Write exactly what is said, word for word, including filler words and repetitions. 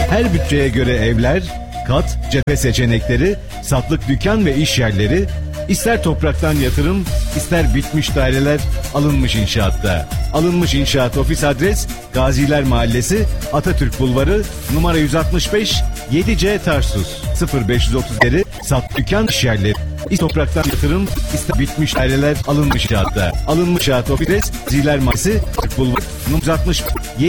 Her bütçeye göre evler, kat, cephe seçenekleri, satlık dükkan ve iş yerleri, ister topraktan yatırım, ister bitmiş daireler alınmış inşaatta. Alınmış inşaat ofis adres Gaziler Mahallesi, Atatürk Bulvarı, numara yüz altmış beş, yedi C Tarsus. sıfır beş otuz geri sat dükkan iş yerleri. İster topraktan yatırım, ister bitmiş daireler alınmış inşaatta. Alınmış inşaat ofis adres Gaziler Mahallesi, Atatürk Bulvarı, numara yüz altmış beş,